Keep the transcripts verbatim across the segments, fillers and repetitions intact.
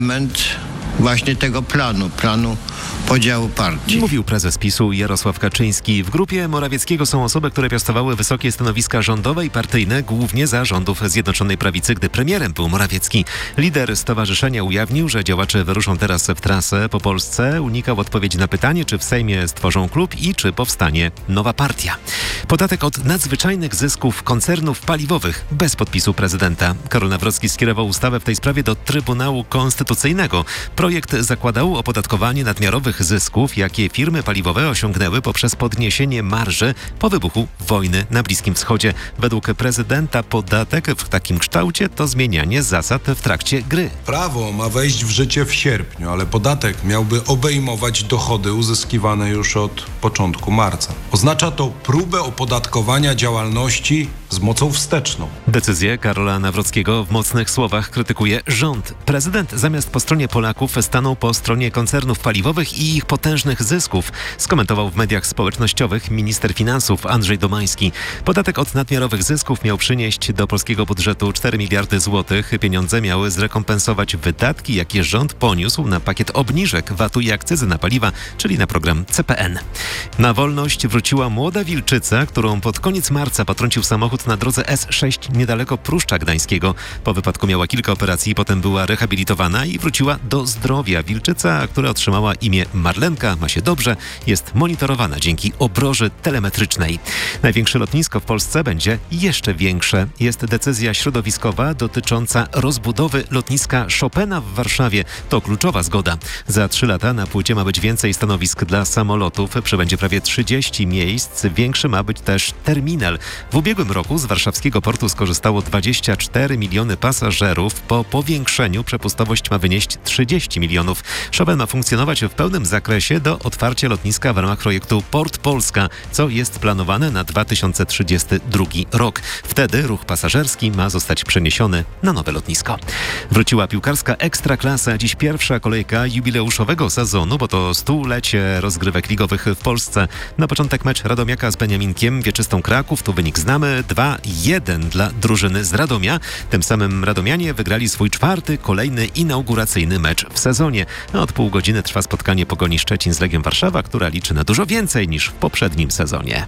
element właśnie tego planu, planu podziału partii. Mówił prezes PiSu Jarosław Kaczyński. W grupie Morawieckiego są osoby, które piastowały wysokie stanowiska rządowe i partyjne, głównie za rządów Zjednoczonej Prawicy, gdy premierem był Morawiecki. Lider stowarzyszenia ujawnił, że działacze wyruszą teraz w trasę po Polsce. Unikał odpowiedzi na pytanie, czy w Sejmie stworzą klub i czy powstanie nowa partia. Podatek od nadzwyczajnych zysków koncernów paliwowych bez podpisu prezydenta. Karol Nawrocki skierował ustawę w tej sprawie do Trybunału Konstytucyjnego. Projekt zakładał opodatkowanie nadmiarowych zysków, jakie firmy paliwowe osiągnęły poprzez podniesienie marży po wybuchu wojny na Bliskim Wschodzie. Według prezydenta podatek w takim kształcie to zmienianie zasad w trakcie gry. Prawo ma wejść w życie w sierpniu, ale podatek miałby obejmować dochody uzyskiwane już od początku marca. Oznacza to próbę opodatkowania działalności z mocą wsteczną. Decyzję Karola Nawrockiego w mocnych słowach krytykuje rząd. Prezydent zamiast po stronie Polaków stanął po stronie koncernów paliwowych i ich potężnych zysków, skomentował w mediach społecznościowych minister finansów Andrzej Domański. Podatek od nadmiarowych zysków miał przynieść do polskiego budżetu cztery miliardy złotych. Pieniądze miały zrekompensować wydatki, jakie rząd poniósł na pakiet obniżek V A T-u i akcyzy na paliwa, czyli na program C P N. Na wolność wróciła młoda wilczyca, którą pod koniec marca potrącił samochód na drodze S sześć niedaleko Pruszcza Gdańskiego. Po wypadku miała kilka operacji, potem była rehabilitowana i wróciła do zdrowia. Wilczyca, która otrzymała imię Marlenka, ma się dobrze, jest monitorowana dzięki obroży telemetrycznej. Największe lotnisko w Polsce będzie jeszcze większe. Jest decyzja środowiskowa dotycząca rozbudowy lotniska Chopina w Warszawie. To kluczowa zgoda. Za trzy lata na płycie ma być więcej stanowisk dla samolotów. Przybędzie prawie trzydzieści miejsc. Większy ma być też terminal. W ubiegłym roku z warszawskiego portu skorzystało dwadzieścia cztery miliony pasażerów. Po powiększeniu przepustowość ma wynieść trzydzieści milionów. Chopin ma funkcjonować w pełnym zakresie do otwarcia lotniska w ramach projektu Port Polska, co jest planowane na dwa tysiące trzydziesty drugi rok. Wtedy ruch pasażerski ma zostać przeniesiony na nowe lotnisko. Wróciła piłkarska Ekstraklasa. Dziś pierwsza kolejka jubileuszowego sezonu, bo to stulecie rozgrywek ligowych w Polsce. Na początek mecz Radomiaka z Beniaminkiem, Wieczystą Kraków. Tu wynik znamy. dwa jeden dla drużyny z Radomia. Tym samym radomianie wygrali swój czwarty, kolejny inauguracyjny mecz w sezonie. A od pół godziny trwa spotkanie Pogoni Szczecin z Legią Warszawa, która liczy na dużo więcej niż w poprzednim sezonie.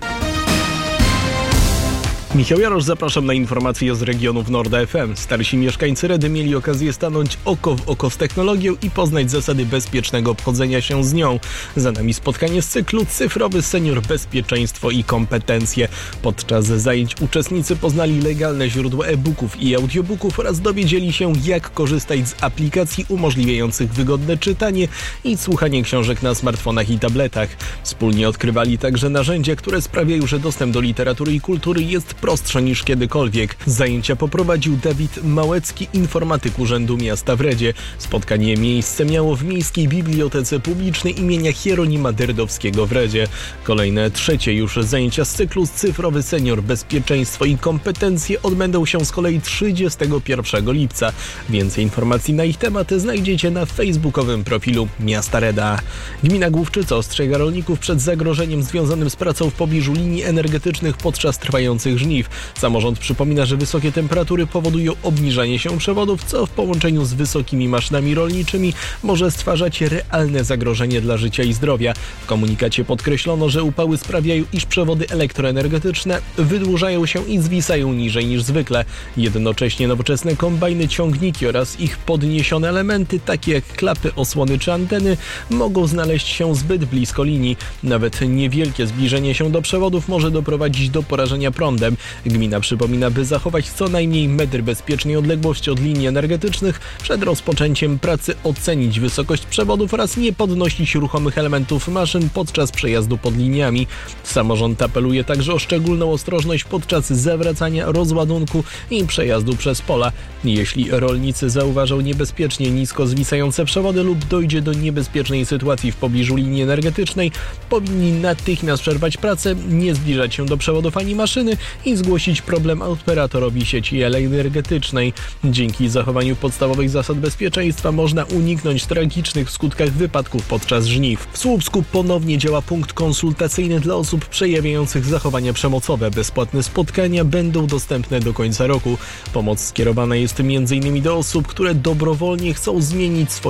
Michał Jarosz, zapraszam na informacje z regionów Nord F M. Starsi mieszkańcy Redy mieli okazję stanąć oko w oko z technologią i poznać zasady bezpiecznego obchodzenia się z nią. Za nami spotkanie z cyklu Cyfrowy Senior Bezpieczeństwo i Kompetencje. Podczas zajęć uczestnicy poznali legalne źródła e-booków i audiobooków oraz dowiedzieli się, jak korzystać z aplikacji umożliwiających wygodne czytanie i słuchanie książek na smartfonach i tabletach. Wspólnie odkrywali także narzędzia, które sprawiają, że dostęp do literatury i kultury jest prostsze niż kiedykolwiek. Zajęcia poprowadził Dawid Małecki, informatyk Urzędu Miasta w Redzie. Spotkanie miejsce miało w Miejskiej Bibliotece Publicznej imienia Hieronima Derdowskiego w Redzie. Kolejne trzecie już zajęcia z cyklu Cyfrowy Senior Bezpieczeństwo i Kompetencje odbędą się z kolei trzydziestego pierwszego lipca. Więcej informacji na ich temat znajdziecie na facebookowym profilu Miasta Reda. Gmina Główczyca ostrzega rolników przed zagrożeniem związanym z pracą w pobliżu linii energetycznych podczas trwających żniw. Samorząd przypomina, że wysokie temperatury powodują obniżanie się przewodów, co w połączeniu z wysokimi maszynami rolniczymi może stwarzać realne zagrożenie dla życia i zdrowia. W komunikacie podkreślono, że upały sprawiają, iż przewody elektroenergetyczne wydłużają się i zwisają niżej niż zwykle. Jednocześnie nowoczesne kombajny, ciągniki oraz ich podniesione elementy, takie jak klapy, osłony czy anteny, mogą znaleźć się zbyt blisko linii. Nawet niewielkie zbliżenie się do przewodów może doprowadzić do porażenia prądem. Gmina przypomina, by zachować co najmniej metr bezpiecznej odległości od linii energetycznych, przed rozpoczęciem pracy ocenić wysokość przewodów oraz nie podnosić ruchomych elementów maszyn podczas przejazdu pod liniami. Samorząd apeluje także o szczególną ostrożność podczas zawracania, rozładunku i przejazdu przez pola. Jeśli rolnicy zauważą niebezpiecznie nisko zwisające przewody lub dojdzie do niebezpiecznej sytuacji w pobliżu linii energetycznej, powinni natychmiast przerwać pracę, nie zbliżać się do przewodów ani maszyny i zgłosić problem operatorowi sieci energetycznej. Dzięki zachowaniu podstawowych zasad bezpieczeństwa można uniknąć tragicznych w skutkach wypadków podczas żniw. W Słupsku ponownie działa punkt konsultacyjny dla osób przejawiających zachowania przemocowe. Bezpłatne spotkania będą dostępne do końca roku. Pomoc skierowana jest m.in. do osób, które dobrowolnie chcą zmienić swoje